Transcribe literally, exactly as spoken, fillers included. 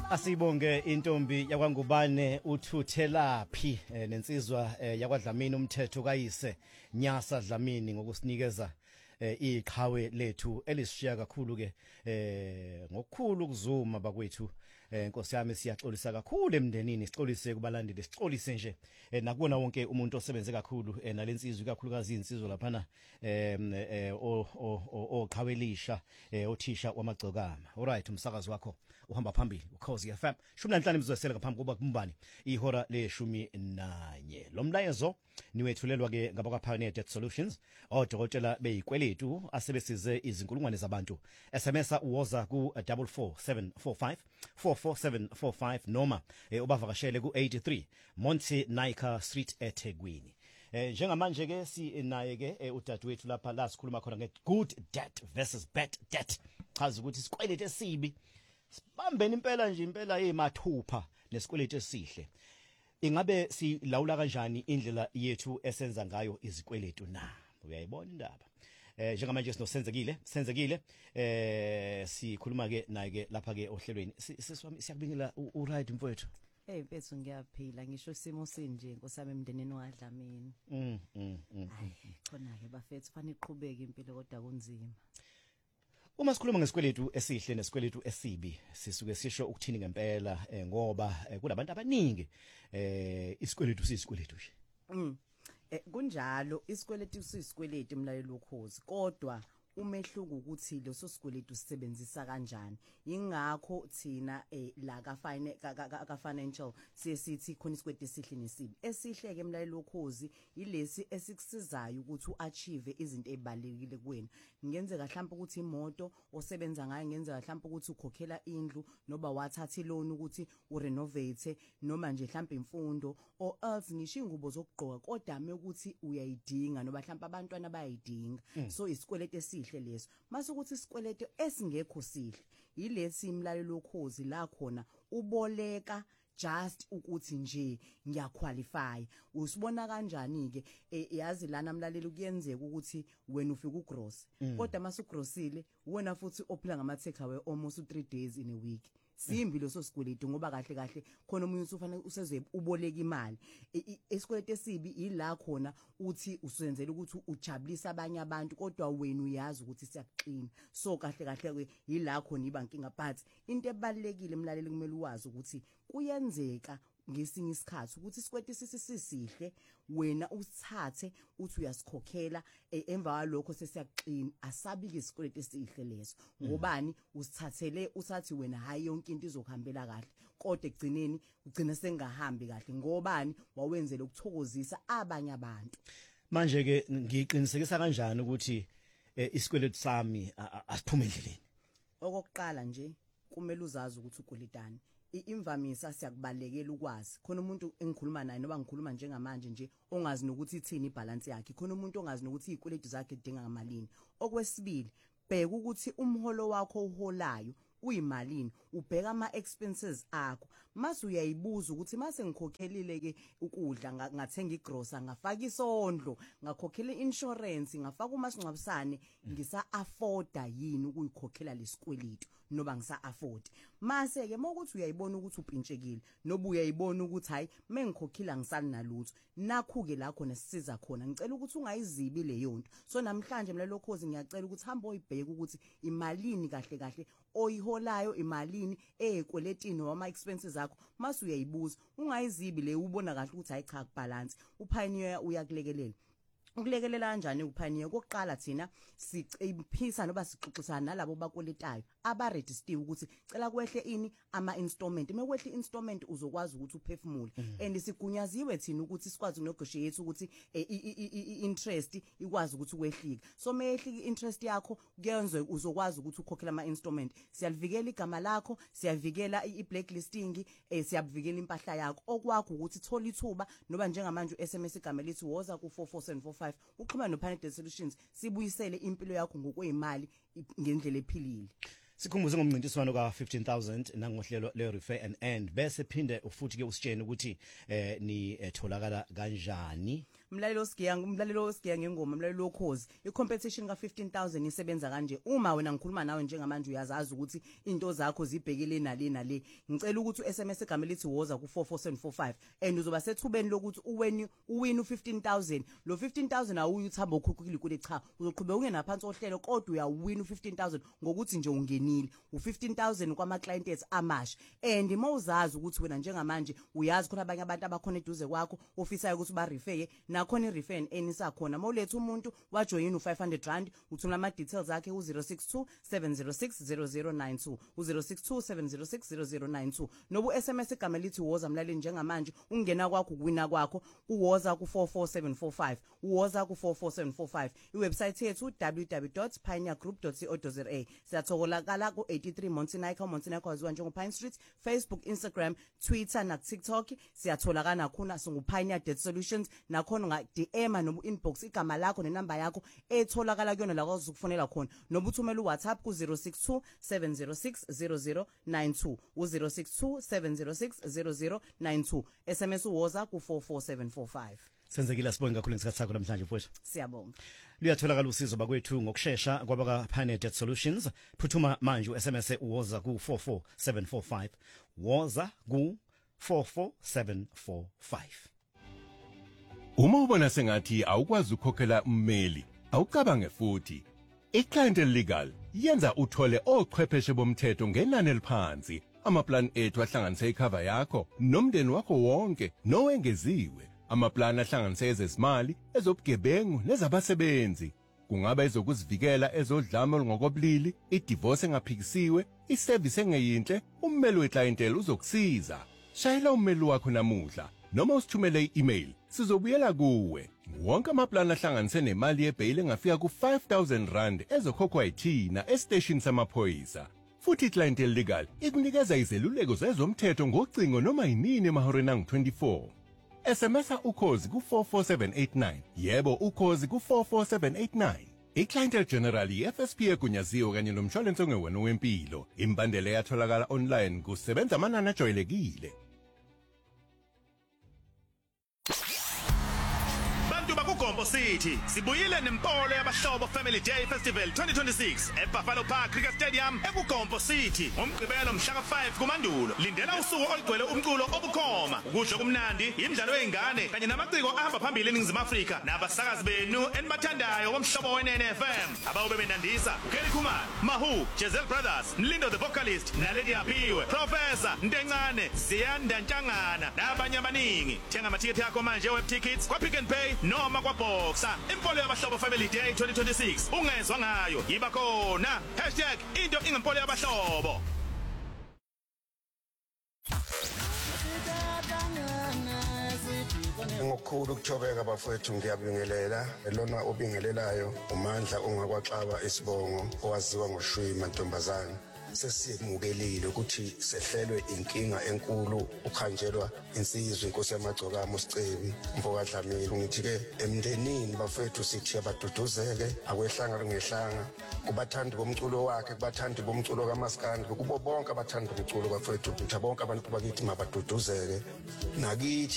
Asibonge intombi yakwaNgubane uthuthelaphi eh, nensizwa eh, yakwaDlamini umthetho kayise Nyasa Dlamini ngokusinikeza eh, iqhawe lethu elisishiya kakhulu ke eh ngokukhulu kuzuma bakwethu eh Nkosi yami siyaxolisa kakhulu emndenini sixolise kubalandeli sixolise nje eh, nakubona wonke umuntu osebenze kakhulu eh, nalensizwe kakhulukazi insizwe laphana eh o oqhawelisha eh othisha wamagcokama. Alright, umsakazo wakho uhamba phambili ukhozi F M shumi nanhlanu imizwesela ngaphambi kuba kumbani ihora leshumi nanye. Lo mlayezo niwethulelwa ke ngabakwaPioneer Debt Solutions odokotela beyikweletu asebesize izinkulungwane zabantu. S M S uwoza ku four four seven four five four four seven four five noma eh, ubavakashele ku eighty-three Monty Naika Street eThekwini. Eh njengamanje ke si naye ke eh, udadewethu lapha la sikhuluma khona nge good debt versus bad debt. Chaza ukuthi isikweleti esibi sibambeni impela nje impela emathupha nesikweleti esihle. Ingabe silawula kanjani indlela yethu esenza ngayo izikweletu na? Uyayibona indaba. Eh njengamanje sinosenzekile senzekile eh sikhuluma ke naye ke lapha ke ohlelweni siswami siyakubingela u right mfowethu. Hey mfethu ngiyaphila ngisho isimo sinje nkosami emndenini waDlamini. Mm mm mm. Khona ke bafethu fanele iqhubeke impilo kodwa kunzima. Uma sikhuluma ngesikweletu esihle nesikweletu esibi sisuke sisho ukuthini ngempela eh, ngoba eh, kunabantu abaningi eh isikweletu sisikweletu nje. Mm. Eh kunjalo isikweletu sisikweletu emlaleli ukhozi kodwa umehluko ukuthi leso sikweletu sisebenzisa kanjani. Ingakho thina eh la ka ka financial sithi khona isikweletu esihle nesibi. Esihle ke emlaleli ukhozi ilesi esikusizayo ukuthi uachieve izinto ezibalekile kuwena. Ngenzeka mhlawumbe ukuthi imoto osebenza ngayo ngenzeka mhlawumbe ukuthi ukhokhela indlu noba wathatha iloan ukuthi urenovate noma nje mhlawumbe imfundo or else ngisho ingubo zokugqoka kodwa ame ukuthi uyayidinga noba mhlawumbe abantwana bayayidinga. Mm. So isikweletu esihle leso mase ukuthi isikweletu esingekho sihle yilesi imlalelo ukhozi la khona uboleka just ukuthi nje ngiyaqualify. Usibona kanjani ke yazi lana mlaleli kuyenzeka ukuthi wena ufika ugross kodwa mase ugrossile wena futhi ophila ngama take away almost three days in a week. Simbi lo sosikweletu ngoba kahle kahle khona umuntu ufanele useze uboleka imali. Esikweletu esibi ila khona uthi usenzela ukuthi ujabulisa abanye abantu kodwa wena uyazi ukuthi siyakuqina. So kahle kahle ke ila khona iba inkinga but into ebalekile emlaleli kumele uwazi ukuthi kuyenzeka ngesinye isikhathi ukuthi isikweletu sisisihle wena usithathe uthi uyasikhokhela emva kwalokho sesiyakuqina asabike isikweletu esihle leso ngobani usithathele usathi wena hayi yonke into izokuhambela kahle kodwa egcineni ugcina sengahambi kahle ngobani wawenzele ukuthokozisa abanye abantu. Manje ke ngiqinisekisa kanjani ukuthi isikweletu sami asiphume endleleni? Okokuqala nje kumele uzazi ukuthi ukwelitani. Imvamisa siyakubalekela ukwazi khona umuntu engikhuluma naye noba ngikhuluma njengamanje nje ongazi nokuthi ithini ibalance yakhe khona umuntu ongazi nokuthi izikweletu zakhe idinga ngamalini. Okwesibili bheka ukuthi umholo wakho uholayo uyimalini ubheka ama expenses akho mase uyayibuza ukuthi mase ngikhokhelile ke ukudla ngathenga igrosa ngafaka isondlo ngakhokhela insurance ngafaka umasingcwabisane ngisa afforda yini ukuyikhokhela lesikweletu noba ngisa afford. Mase ke mokuthi uyayibona ukuthi upintshekile noba uyayibona ukuthi hayi mengikhokhila ngisali nalutho nakhu ke la khona sisiza khona ngicela ukuthi ungayizibi le yonto. So namhlanje mina lokhozi ngiyacela ukuthi hamba oyibheka ukuthi imalini kahle kahle oyiholayo imalini ekweletini noma expenses zakho mase uyayibuza ungayizibi le ubona kahle ukuthi hayi cha kubalance. uPioneer uyakulekelela. Ukulekelela kanjani uPioneer? Kokuqala thina siphisa noba sixoxisana nalabo bakweletayo aba register ukuthi cela kwehle ini ama installment. Mekwehle installment uzokwazi ukuthi uphefumule. And sigunyaziwe thina ukuthi sikwazi unegotiate ukuthi interest ikwazi ukuthi kwehlike. So mehlike interest yakho kuyenze uzokwazi ukuthi ukhokhela ama installment. Siyalivikela igama lakho, siyavikela i-blacklisting, siyavikela impahla yakho. Okwakho ukuthi thola ithuba noba njengamanje u-S M S igama lithi woza ku four four seven four five uqhubana noPioneer Debt Solutions sibuyisele impilo yakho ngokwemali ngendlela ephilile. Sikhumbuze ngomncintiswano ka fifteen thousand nangohlelo le refer and end bese phinde ufuthi ke usitshene ukuthi eh ni tholakala kanjani. mlalelo sigiya umlalelo sigiya ngengoma mlalelo okhozi icompetition ka fifteen thousand isebenza kanje uma wena ngikhuluma nawe njengamanje uyazazi ukuthi into zakho zibhekele nale nale ngicela ukuthi u S M S igama lithi woza ku four four seven four five and uzoba sethubeni lokuthi uwena uwin u fifteen thousand lo fifteen thousand awuyi uthamba ukhukhukile kule cha uzoqhubeka ungena phansi ohlelo kodwa uyawin u fifteen thousand ngokuthi nje ungenile u fifteen thousand kwama clients amasha and mawuzazi ukuthi wena njengamanje uyazi khona abanye abantu abakhona eduze kwakho ofisayo ukuthi ba refer nakhona i refer enisakhona mawuletha umuntu wa join u five hundred rand uthumela ama details akhe u zero six two seven zero six zero zero nine two u zero six two seven zero six zero zero nine two nobu S M S igama lithi woza mlaleli njengamanje ungena kwakho kuwina kwakho uwoza ku four four seven four five uwoza ku four four seven four five iwebsite yethu w w w dot pioneer group dot co dot za siyathokolakala ku eighty-three Montinaika Montinaika waziwa njengo Pine Street Facebook Instagram Twitter na TikTok siyatholakala khona singu Pioneer Debt Solutions nakhona nga D M nobu inbox igama lakho nenamba yakho etholakala kuyona la kwazukufonela khona nobu uthumela uWhatsApp ku zero six two seven zero six zero zero nine two u zero six two seven zero six zero zero nine two S M S uwoza ku four four seven four five Senzekile sibonga kakhulu ngesikhathi sakho namhlanje mfowethu. Siyabonga. Luyatholakala usizo bakwethu ngokusheshsha kwabaka Pioneer Debt Solutions. Phuthuma manje u S M S uwoza ku four four seven four five. Woza ku four four seven four five. Uma ubona sengathi awukwazi ukukhokhela ummeli, awucabange futhi. iClient Legal yenza uthole ochwepheshe bomthetho ngenani eliphansi. Amaplan ethu ahlanganisa icover yakho nomndeni wakho wonke nowengeziwe. Amaplan ahlanganisa ezezimali, ezobugebengu nezabasebenzi. Kungaba ezokuzivikela ezodlame ngokobulili, idivorce engaphikisiwe, iservice engeyinhle, ummeli weclientele uzokusiza. Shayela ummeli wakho namuhla noma usithumele i-email sizobuyela kuwe. Wonke amaplan ahlanganise nemali yebail engafika ku five thousand rand ezokhokhwa yithina estation samaphoyisa. Futhi iClient Legal ikunikeza izeluleko zezomthetho ngocingo noma yinini emahoreni angu twenty-four. S M S ukhozi ku four four seven eight nine. Yebo ukhozi ku four four seven eight nine. iClient General F S P egunyaziwe kanye nomshwalense ongewona wempilo. Imbandela yatholakala online kusebenza amanani ajwayelekile. Gombo City sibuyile nempolo yabahlobo Family Day Festival twenty twenty-six eBuffalo Park Cricket Stadium eKugombo City ngomgqibelo mhla ka five kuMandulo. Lindela usuku olugcwele umculo obukhoma, ukudla kumnandi, imidlalo yeingane kanye namaciko ahamba phambili eNingizimu Afrika nabasakazi benu enibathandayo bomhlobo we-N F M. Abawu bebenandisa uKelly Khumalo, Mahu, Jezel Brothers, Mlindo the vocalist naLady Aphiwe, Professor Ntencane, Ziyanda Ntshangana nabanye abaningi. Thenga amathiketi akho manje web tickets kwa Pick and Pay noma kwa Boxer. Impolo yabahlobo Family Day twenty twenty-six ungezwe ngayo yiba khona hashtag into ingempolo yabahlobo. Ngokukhulu ukuthobeka bafowethu ngiyabingelela lona obingelelayo uMandla ongakwaXaba isibongo owaziwa ngoShwima Ntombazane. Sesimukelile ukuthi sehlelwe inkinga enkulu ukhanjelwa insizwe inkosi yamagcokama uSicebi Mfokadlamini. Ngithi ke emndenini bafethu sithi abaduduzeke akwehlanga ngehlanga kubathandi bomculo wakhe kubathandi bomculo kaMaskandi kubo bonke abathandi bomculo bafethu ngithi bonke abantu bakithi mabaduduzeke nakithi